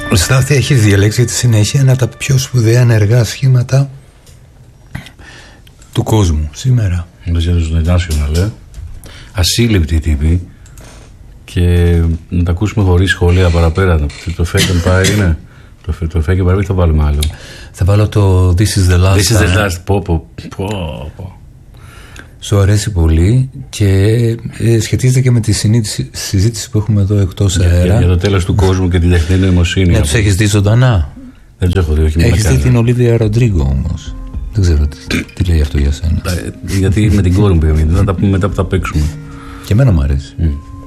Στάθη, έχεις διαλέξει για τη συνέχεια ένα από τα πιο σπουδαία ενεργά σχήματα του κόσμου σήμερα. Το National, ασύλληπτη τύπη, και να τα ακούσουμε χωρίς σχόλια παραπέρα. Το Fake Empire είναι. Το Fake Empire θα βάλουμε άλλο. Θα βάλω το This is the Last. This is the Last. Πω. Σου αρέσει πολύ και σχετίζεται και με τη συζήτηση που έχουμε εδώ εκτός αέρα. Για το τέλος του κόσμου και την τεχνητή νοημοσύνη. Ναι, τους έχεις δει ζωντανά? Δεν τους έχω δει, όχι. Έχεις δει την Ολίβια Ροντρίγκο όμως? Δεν ξέρω τι λέει αυτό για σένα. Γιατί με την κόρη μου πήγαμε, θα τα πούμε μετά που θα παίξουμε. Και εμένα μου αρέσει.